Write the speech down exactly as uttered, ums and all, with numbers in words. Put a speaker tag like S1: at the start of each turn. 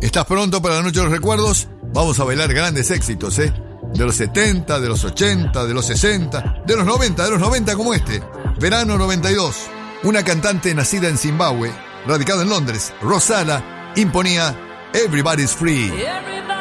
S1: ¿Estás pronto para la noche de los recuerdos? Vamos a bailar grandes éxitos, ¿eh? De los setenta, de los ochenta, de los sesenta, de los noventa, de los noventa como este. Verano noventa y dos. Una cantante nacida en Zimbabue, radicada en Londres, Rosala, imponía Everybody's Free.
S2: Everybody